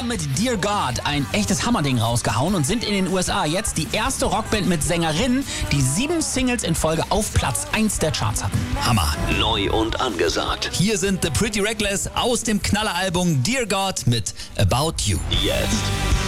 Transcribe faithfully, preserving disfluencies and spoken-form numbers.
mit Dear God ein echtes Hammerding rausgehauen und sind in den U S A jetzt die erste Rockband mit Sängerin, die sieben Singles in Folge auf Platz eins der Charts hatten. Hammer. Neu und angesagt. Hier sind The Pretty Reckless aus dem Knalleralbum Dear God mit About You. Jetzt.